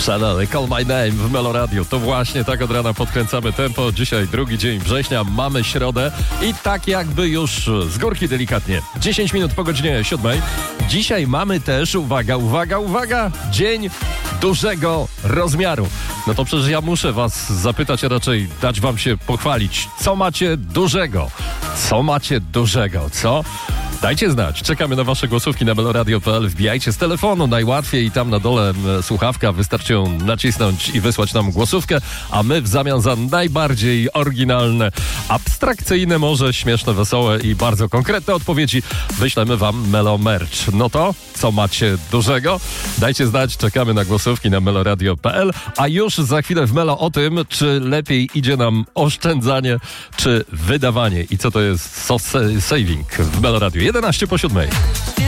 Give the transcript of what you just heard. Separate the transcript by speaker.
Speaker 1: Chanel, Call My Name w Melo Radio. To właśnie tak od rana podkręcamy tempo. Dzisiaj drugi dzień września, mamy środę i tak jakby już z górki delikatnie. 10 minut po godzinie 7. Dzisiaj mamy też, uwaga, dzień dużego rozmiaru. No to przecież ja muszę was zapytać, a raczej dać wam się pochwalić. Co macie dużego? Co? Dajcie znać. Czekamy na wasze głosówki na meloradio.pl. Wbijajcie z telefonu, najłatwiej i tam na dole słuchawka. Wystarczy ją nacisnąć i wysłać nam głosówkę, a my w zamian za najbardziej oryginalne, abstrakcyjne, może śmieszne, wesołe i bardzo konkretne odpowiedzi wyślemy wam Melo Merch. No to, co macie dużego? Dajcie znać, czekamy na głosówki na meloradio.pl, a już za chwilę w Melo o tym, czy lepiej idzie nam oszczędzanie, czy wydawanie i co to jest soft saving w Melo Radio. 11 po 7.